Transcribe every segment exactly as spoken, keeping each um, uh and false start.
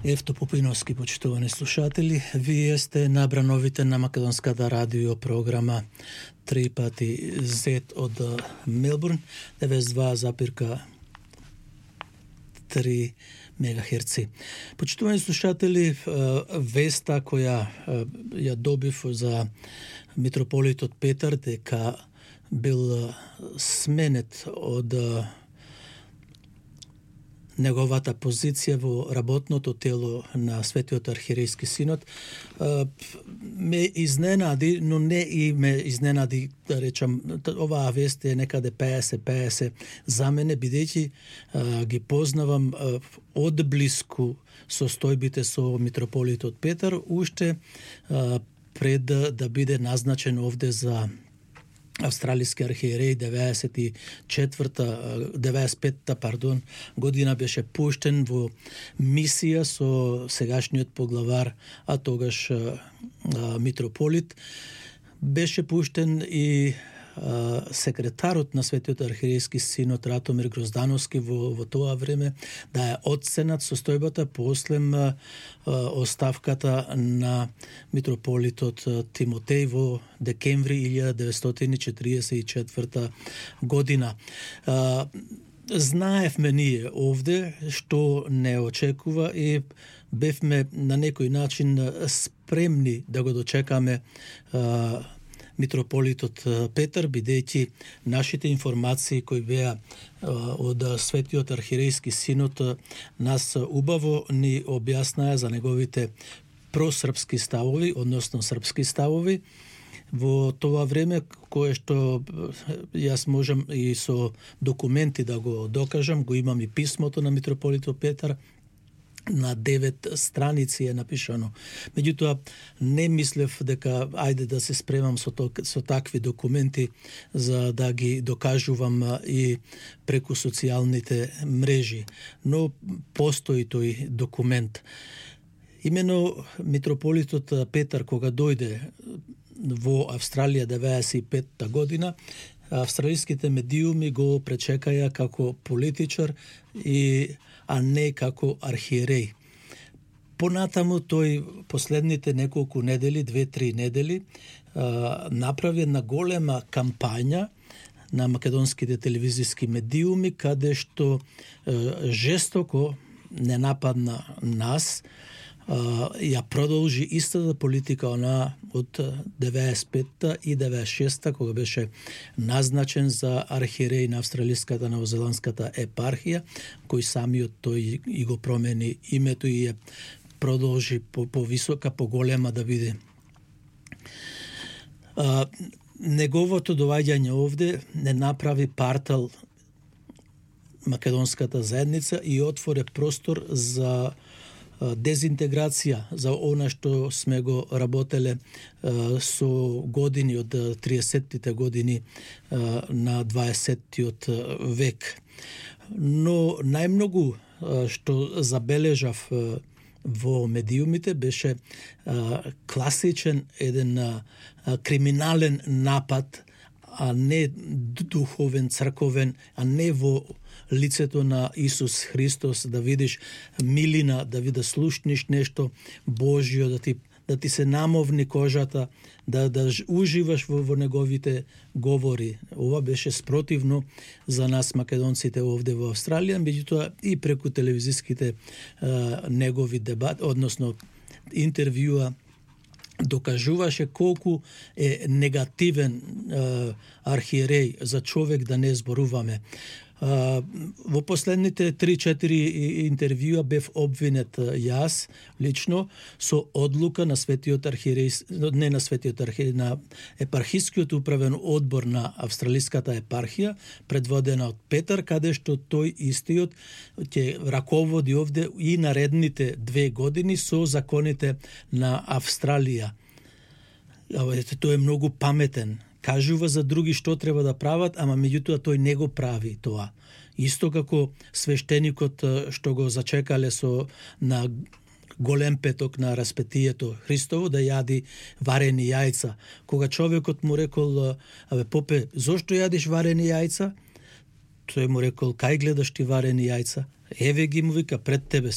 Евто Попиновски, почитувани слушатели, вие сте на брановите на македонската радио програма три пати Z од Мелбурн, деветдесет и два запирка три мегахерци. Почитувани слушатели, веста која ја добив за митрополитот Петар дека бил сменет од неговата позиција во работното тело на Светиот архиерејски синод ме изненади, но не и ме изненади, да речам, оваа вест е некаде пеесет пеесет за мене, бидејќи ги познавам одблиску состојбите со митрополитот Петар, уште пред да биде назначен овде за австралиски архиереј деветдесет и четврта, деветдесет и петта, пардон, година беше пуштен во мисија со сегашниот поглавар, а тогаш а, митрополит. Беше пуштен и а, секретарот на Светиот архиерејски синод Ратомир Гроздановски во, во тоа време да е оценат состојбата после а, оставката на митрополитот Тимотеј во декември илјада деветстотини четиридесет и четврта година. А, знаевме ние овде што не очекува и бевме на некој начин спремни да го дочекаме а, митрополитот Петар, бидејќи нашите информации кои беа од Светиот архиерејски синод нас убаво ни објаснаа за неговите просрпски ставови, односно српски ставови во тоа време, кое што јас можам и со документи да го докажам, го имам и писмото на митрополитот Петар, на девет страници е напишано. Меѓутоа, не мислев дека ајде да се спремам со, то, со такви документи за да ги докажувам и преку социјалните мрежи. Но постои тој документ. Имено митрополитот Петар, кога дојде во Австралија деветдесет и петта година, австралиските медиуми го пречекаја како политичар и а не како архиереј. Понатаму тој последните неколку недели, две-три недели, направи една голема кампања на македонските телевизиски медиуми, каде што жестоко не нападна нас, ја продолжи истата политика она од деветдесет и петта и деветдесет и шеста, кога беше назначен за архиереј на австралиската новозеландската епархија, кој самиот тој и го промени името и ја продолжи по, по висока, по голема да биде. А, неговото доаѓање овде не направи партал македонската заедница и отворе простор за дезинтеграција, за она што сме го работеле со години од триесеттите години на дваесеттиот век. Но најмногу што забележав во медиумите беше класичен еден криминален напад, а не духовен, црковен, а не во лицето на Исус Христос, да видиш милина, да ви да слушниш нешто Божјо, да ти да ти се намовни кожата, да да уживаш во, во неговите говори. Ова беше спротивно за нас македонците овде во Австралија, меѓутоа и преку телевизиските а, негови дебат, односно интервјуа, докажуваше колку е негативен а, архиереј за човек да не зборуваме. Uh, во последните три-четири интервјуа бев обвинет јас лично со одлука на Светиот архиереј, не на Светиот архиереј, на епархискиот управен одбор на австралиската епархија, предводена од Петар, каде што тој истиот ќе раководи овде и наредните две години со законите на Австралија. Тој е многу паметен. Кажува за други што треба да прават, ама меѓутоа тој не го прави тоа. Исто како свештеникот што го зачекале со на голем петок на распетието Христово да јади варени јајца. Кога човекот му рекол: "Абе попе, зошто јадиш варени јајца?" Тој му рекол: "Кај гледаш ти варени јајца? Еве ги му вика пред тебе се."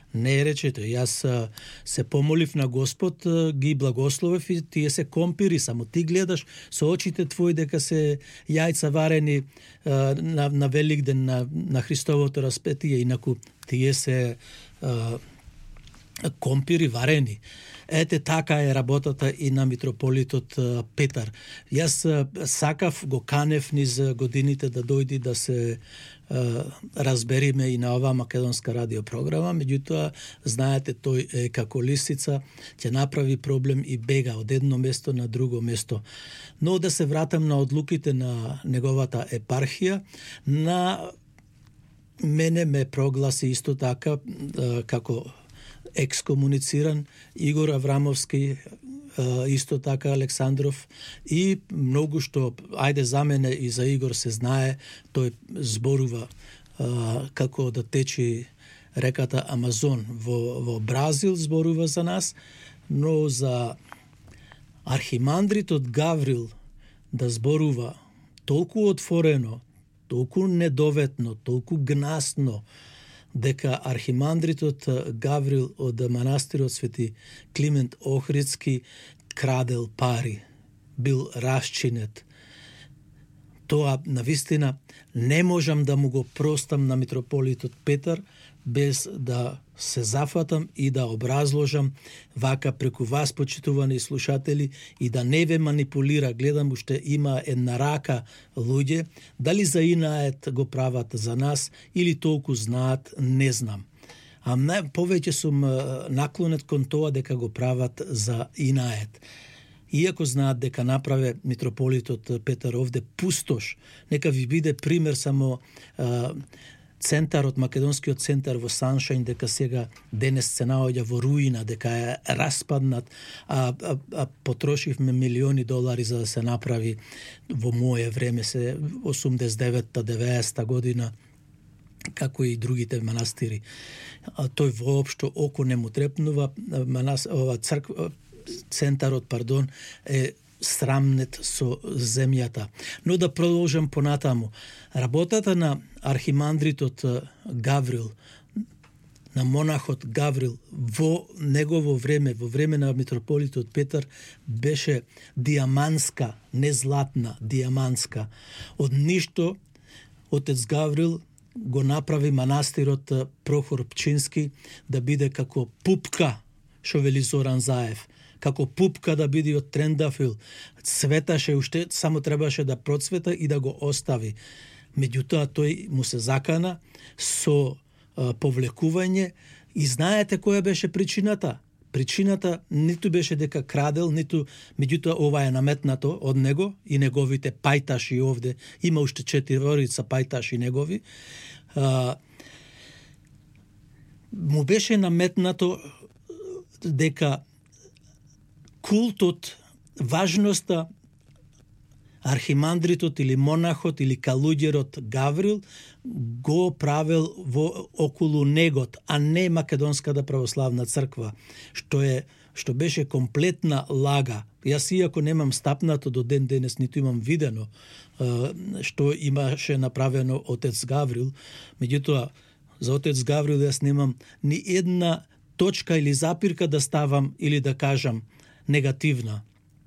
Не речете, јас се помолив на Господ, ги благословив и тие се компири, само ти гледаш со очите твои дека се јајца варени на, на Великден, на, на Христовото распетие, инаку тие се а, компири варени. Ете, така е работата и на митрополитот Петар. Јас сакав, го канев низ годините да дојди да се разбериме и на оваа македонска радиопрограма, меѓутоа, знаете, тој е како лисица, ќе направи проблем и бега од едно место на друго место. Но да се вратам на одлуките на неговата епархија, на мене ме прогласи исто така како екскомунициран Игор Аврамовски, исто така Александров, и многу што, ајде за мене и за Игор се знае, тој зборува а, како да течи реката Амазон во, во Бразил, зборува за нас, но за архимандритот Гаврил да зборува толку отворено, толку недоветно, толку гнасно, дека архимандритот Гаврил од манастирот Свети Климент Охридски крадел пари, бил расчинет. Тоа навистина не можам да му го простам на митрополитот Петар без да се зафатам и да образложам вака преку вас, почитувани слушатели, и да не ве манипулира. Гледам уште има една рака луѓе, дали за инает го прават за нас или толку знаат, не знам. А не, повеќе сум наклонет кон тоа дека го прават за инает. Иако знаат дека направе митрополитот Петар овде пустош, нека ви биде пример само а, центарот, македонскиот центар во Саншајн, дека сега денес се наоѓа во руина, дека е распаднат, а, а, а потрошивме милиони долари за да се направи во мое време, се осумдесет и девета деветдесета година, како и другите манастири. А тој воопшто око не му трепнува, манас, ова црква, центарот, пардон, е срамнет со земјата. Но да продолжам понатаму. Работата на архимандритот Гаврил, на монахот Гаврил во негово време, во време на митрополитот Петар, беше диаманска, не златна, диаманска. Од ништо отец Гаврил го направи манастирот Прохор Пчински да биде како пупка, шо вели Зоран Заев, како пупка да биде од трендафил. Цветаше уште, само требаше да процвета и да го остави. Меѓутоа тој му се закана со а, повлекување, и знаете која беше причината? Причината ниту беше дека крадел, ниту, меѓутоа ова е наметнато од него и неговите пајташи овде. Има уште четирица пајташи негови. А, му беше наметнато дека култот, важноста, архимандритот или монахот или калуѓерот Гаврил го правел во околу негот, а не Македонската православна црква, што е што беше комплетна лага. Јас иако немам стапнато до ден денес, ниту имам видено што имаше направено отец Гаврил, меѓутоа за отец Гаврил јас немам ни една точка или запирка да ставам или да кажам негативна.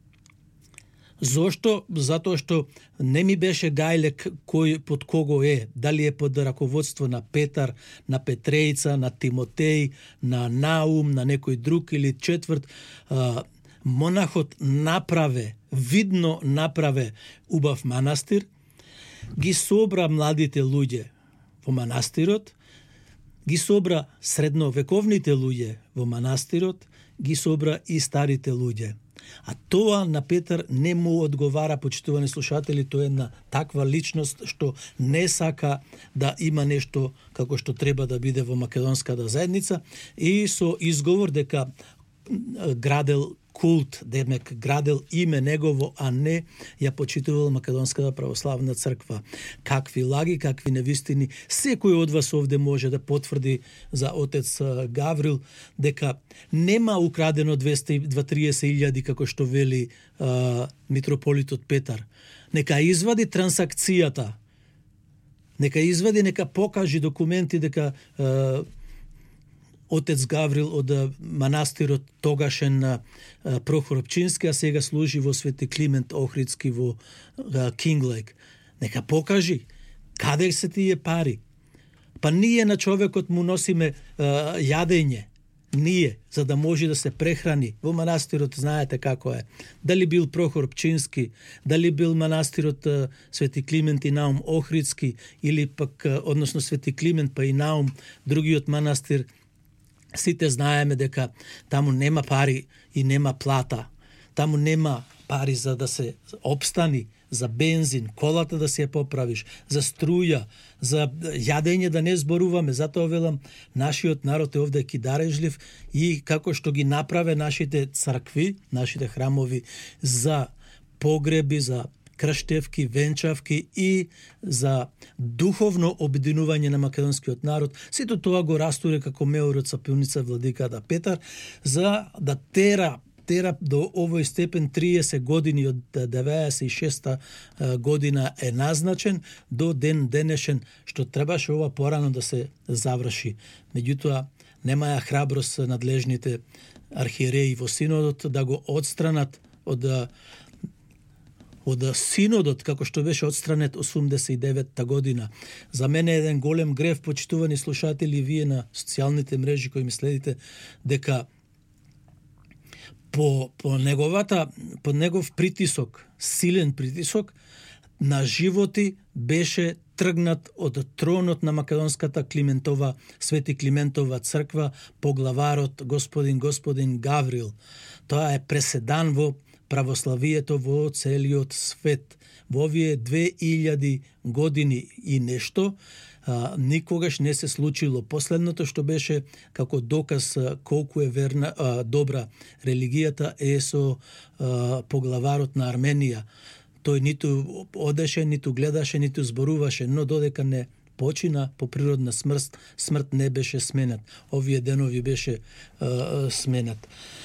Зошто? Затоа што не ми беше гајлек кој под кого е. Дали е под раководство на Петар, на Петрејца, на Тимотеј, на Наум, на некој друг или четврт. А, монахот направе, видно направе убав манастир, ги собра младите луѓе во манастирот, ги собра средновековните луѓе во манастирот, ги собра и старите луѓе. А тоа на Петар не му одговара, почитувани слушатели, тоа е една таква личност што не сака да има нешто како што треба да биде во македонската заедница, и со изговор дека градел култ, демек градел име негово, а не ја почитувал Македонската православна црква. Какви лаги, какви невистини, секој од вас овде може да потврди за отец Гаврил дека нема украдено двеста и триесет илјади како што вели а, митрополитот Петар. Нека извади трансакцијата, нека извади, нека покажи документи дека а, отец Гаврил од манастирот тогашен на Прохоропчински, а сега служи во Свети Климент Охридски во Кинглейк. Нека покажи каде се тие пари. Па ние на човекот му носиме јадење. Ние, за да може да се прехрани. Во манастирот знаете како е. Дали бил Прохор Пчински, дали бил манастирот Свети Климент и Наум Охридски, или пак, односно Свети Климент па и Наум, другиот манастир, сите знаеме дека таму нема пари и нема плата. Таму нема пари за да се обстани, за бензин, колата да се ја поправиш, за струја, за јадење да не зборуваме. Затоа велам, нашиот народ е овде кидарежлив и како што ги направе нашите цркви, нашите храмови за погреби, за крштевки, венчавки и за духовно обединување на македонскиот народ. Сето тоа го растуре како меор од сапилница владиката Петар за да тера тера до овој степен триесет години од деветдесет и шеста година е назначен до ден денешен, што требаше ова порано да се заврши. Меѓутоа, немаја храброст надлежните архиереи во синодот да го отстранат од од синодот, како што беше отстранет осумдесет и деветта година. За мене е еден голем грев, почитувани слушатели, вие на социјалните мрежи кои ме следите, дека по, по неговата, по негов притисок, силен притисок, на животи беше тргнат од тронот на македонската Климентова, Свети Климентова црква, поглаварот господин господин Гаврил. Тоа е преседан во православието во целиот свет. Во овие две илјади години и нешто, а, никогаш не се случило. Последното што беше како доказ а, колку е верна, а, добра религијата е со а, поглаварот на Арменија. Тој ниту одеше, ниту гледаше, ниту зборуваше, но додека не почина по природна смрт, смрт не беше сменат. Овие денови беше а, сменат.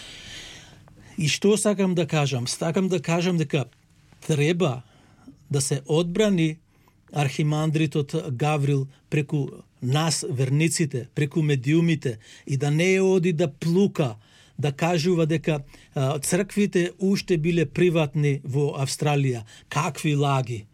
И што сакам да кажам? Сакам да кажам дека треба да се одбрани архимандритот Гаврил преку нас, верниците, преку медиумите, и да не оди да плука, да кажува дека а, црквите уште биле приватни во Австралија. Какви лаги?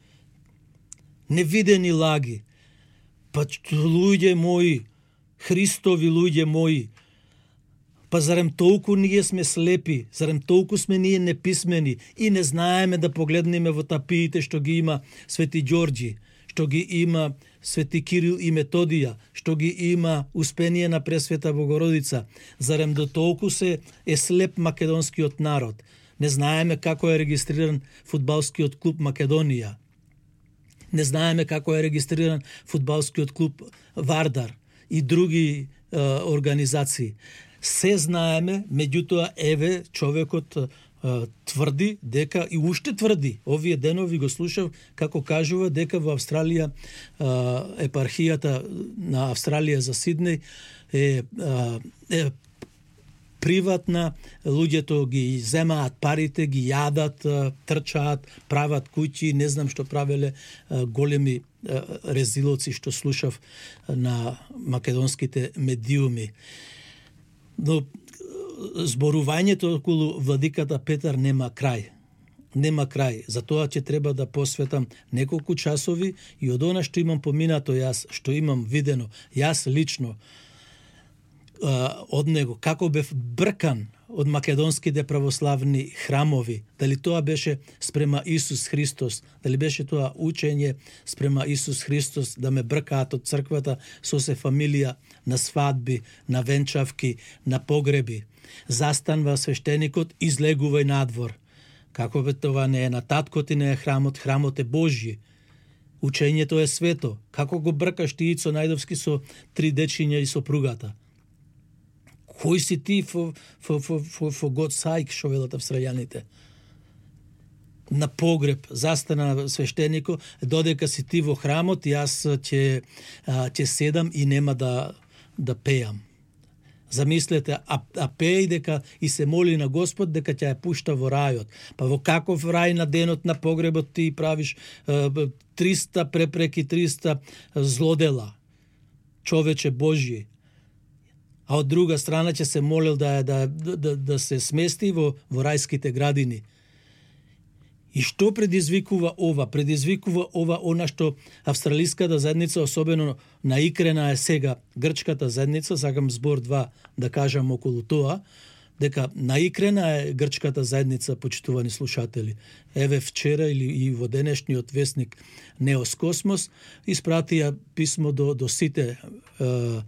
Невидени лаги. Па луѓе мои, Христови луѓе мои, па зарем толку ние сме слепи, зарем толку сме ние неписмени и не знаеме да погледнеме во тапиите што ги има Свети Ѓорѓи, што ги има Свети Кирил и Методија, што ги има Успение на Пресвета Богородица. Зарем до толку се е слеп македонскиот народ. Не знаеме како е регистриран фудбалскиот клуб Македонија. Не знаеме како е регистриран фудбалскиот клуб Вардар и други е, организации. Се знаеме, меѓутоа еве човекот е, тврди дека и уште тврди. Овие денови го слушав како кажува дека во Австралија е, епархијата на Австралија за Сиднеј е, е, е приватна, луѓето ги земаат парите, ги јадат, трчаат, прават куќи, не знам што правеле големи резилоци што слушав на македонските медиуми. Но зборувањето околу владиката Петар нема крај. Нема крај. Затоа ќе треба да посветам неколку часови и од она што имам поминато јас, што имам видено, јас лично од него, како бев бркан од македонските православни храмови, дали тоа беше спрема Исус Христос, дали беше тоа учење спрема Исус Христос, да ме бркаат од црквата со се фамилија на свадби, на венчавки, на погреби. Застанва свештеникот, излегувај надвор. Како бе това не е на таткот и не е храмот, храмот е Божји. Учењето е свето. Како го бркаш ти Ицо Најдовски со три дечиња и сопругата? Кој си ти for, for, for, for, for God's sake, што велат австралијаните? На погреб застана свештенико, додека си ти во храмот, јас ќе ќе седам и нема да да пеам. Замислете, а, а пеј дека и се моли на Господ дека ќе ја пушта во рајот. Па во каков рај на денот на погребот ти правиш е, триста препреки, триста злодела? Човече Божји. а од друга страна ќе се молил да, да, да, да се смести во, во рајските градини. И што предизвикува ова? Предизвикува ова она што австралиската заедница, особено наикрена е сега грчката заедница, сакам збор два да кажам околу тоа, дека наикрена е грчката заедница, почитувани слушатели. Еве вчера или и во денешниот весник Неос Космос испратија писмо до, до сите е,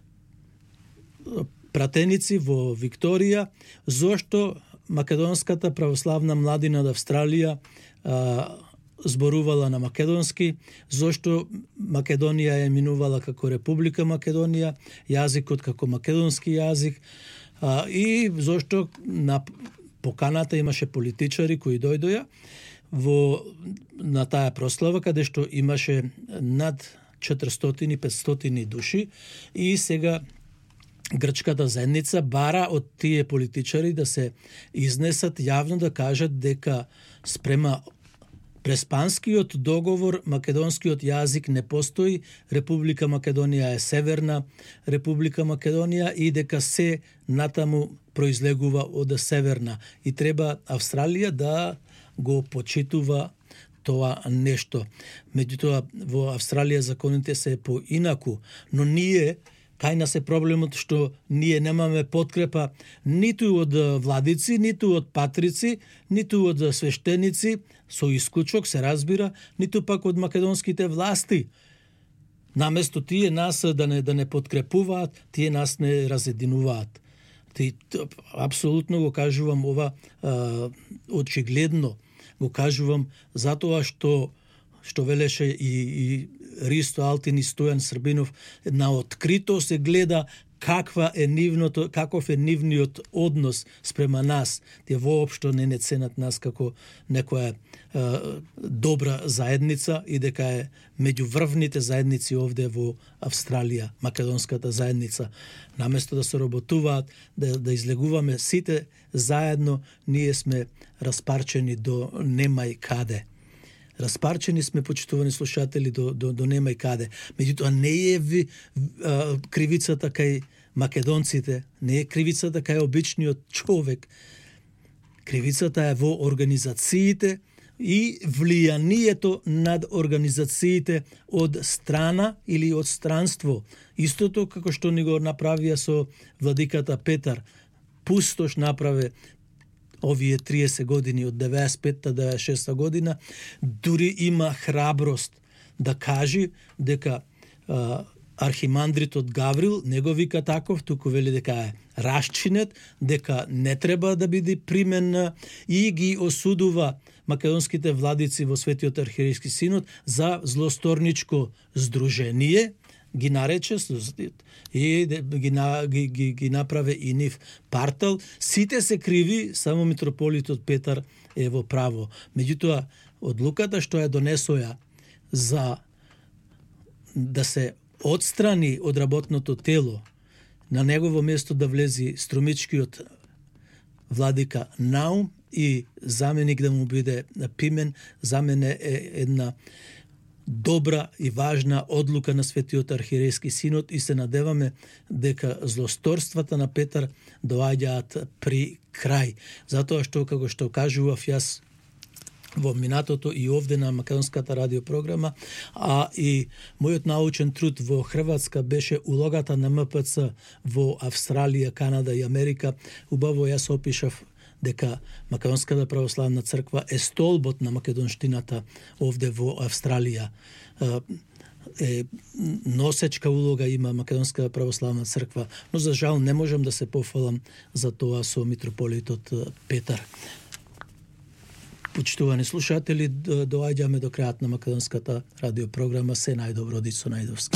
пратеници во Викторија, зошто македонската православна младина од Австралија а, зборувала на македонски, зошто Македонија е минувала како Република Македонија, јазикот како македонски јазик, а, и зошто на поканата имаше политичари кои дојдоја во на таа прослава, каде што имаше над четиристотини петстотини души, и сега грчката заедница бара од тие политичари да се изнесат јавно, да кажат дека спрема преспанскиот договор македонскиот јазик не постои, Република Македонија е Северна Република Македонија и дека се натаму произлегува од Северна. И треба Австралија да го почитува тоа нешто. Меѓутоа, во Австралија законите се поинаку, но ние кај нас е проблемот што ние немаме подкрепа ниту од владици, ниту од патрици, ниту од свештеници, со исклучок се разбира, ниту пак од македонските власти. Наместо тие нас да не, да не подкрепуваат, тие нас не разединуваат. Ти, апсолутно го кажувам ова а, очигледно. Го кажувам затоа што што велеше и, и Ристо Алтин и Стојан Србинов, на открито се гледа каква е нивното, каков е нивниот однос спрема нас. Тие воопшто не не ценат нас како некоја е, добра заедница и дека е меѓу врвните заедници овде во Австралија, македонската заедница. Наместо да се работуваат, да, да излегуваме сите заедно, ние сме распарчени до немај каде. Распарчени сме, почитувани слушатели, до, до, до нема и каде. Меѓутоа, не е ви, а, кривицата кај македонците, не е кривицата кај обичниот човек. Кривицата е во организациите и влијанието над организациите од страна или од странство. Истото како што ни го направија со владиката Петар. Пустош направе овие триесет години, од деветдесет и петта до деветдесет и шеста година, дури има храброст да кажи дека а, архимандритот Гаврил не го вика таков, туку вели дека е расчинет, дека не треба да биде примен и ги осудува македонските владици во Светиот архиерејски синод за злосторничко здружение, ги нарече и ги, ги, ги, ги направе и нив партал. Сите се криви, само митрополитот Петар е во право. Меѓутоа, одлуката што ја донесоја за да се отстрани од работното тело, на негово место да влези струмичкиот владика Наум и заменик да му биде Пимен, за мене е една добра и важна одлука на Светиот архиерејски синод и се надеваме дека злосторствата на Петар доаѓаат при крај. Затоа што, како што кажував јас во минатото и овде на македонската радиопрограма, а и мојот научен труд во Хрватска беше улогата на М П Ц во Австралија, Канада и Америка. Убаво јас опишав дека Македонската православна црква е столбот на македонштината овде во Австралија. Е, носечка улога има Македонската православна црква, но за жал не можам да се пофалам за тоа со митрополитот Петар. Почитувани слушатели, доаѓаме до крајот на македонската радиопрограма. Се најдобро, Дицо Најдовски.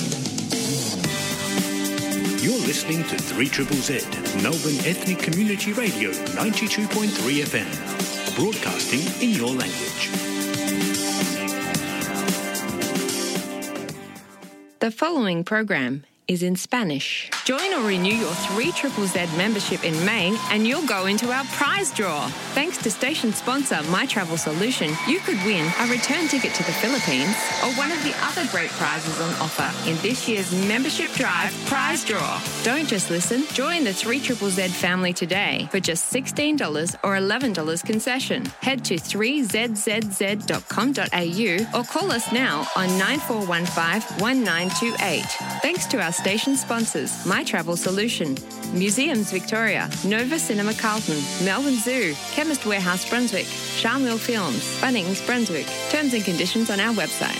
You're listening to three Z Z, Melbourne Ethnic Community Radio, ninety-two point three F M, broadcasting in your language. The following program is in Spanish. Join or renew your three Z Z Z membership in May and you'll go into our prize draw. Thanks to station sponsor My Travel Solution, you could win a return ticket to the Philippines or one of the other great prizes on offer in this year's Membership Drive Prize Draw. Don't just listen, join the three Z Z Z family today for just sixteen dollars or eleven dollars concession. Head to three z z z dot com dot a u or call us now on nine four one five, one nine two eight. Thanks to our station sponsors, My Travel Solution, Museums Victoria, Nova Cinema Carlton, Melbourne Zoo, Chemist Warehouse Brunswick, Charmel Films, Bunnings Brunswick. Terms and conditions on our website.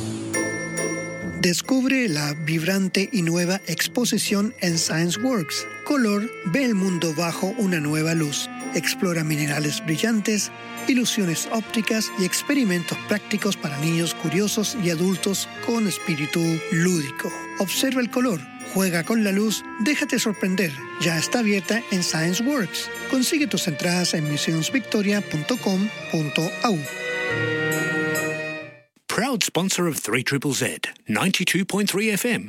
Descubre la vibrante y nueva exposición en ScienceWorks. Color ve el mundo bajo una nueva luz. Explora minerales brillantes, ilusiones ópticas y experimentos prácticos para niños curiosos y adultos con espíritu lúdico. Observa el color, juega con la luz, déjate sorprender. Ya está abierta en ScienceWorks. Consigue tus entradas en museums victoria punto com punto a u. Proud sponsor of three Z Z Z, ninety-two point three F M.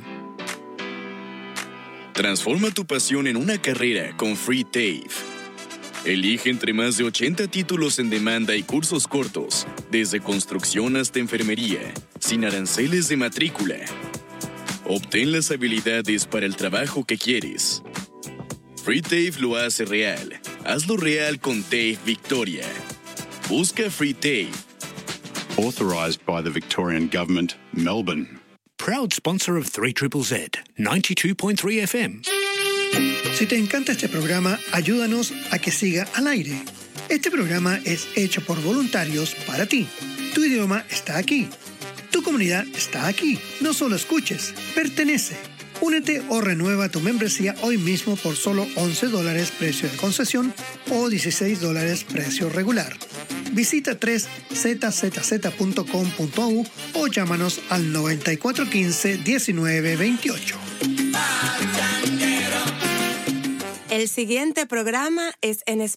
Transforma tu pasión en una carrera con Free TAFE. Elige entre más de ochenta títulos en demanda y cursos cortos, desde construcción hasta enfermería, sin aranceles de matrícula. Obtén las habilidades para el trabajo que quieres. Free TAFE lo hace real. Hazlo real con TAFE Victoria. Busca Free TAFE. Authorised by the Victorian Government, Melbourne. Proud sponsor of three Z Z Z, ninety-two point three F M. Si te encanta este programa, ayúdanos a que siga al aire. Este programa es hecho por voluntarios para ti. Tu idioma está aquí. Tu comunidad está aquí. No solo escuches, pertenece. Únete o renueva tu membresía hoy mismo por solo once dólares precio de concesión o dieciséis dólares precio regular. Visita tres z z z punto com punto a u o llámanos al noventa y cuatro quince, diecinueve veintiocho. El siguiente programa es en español.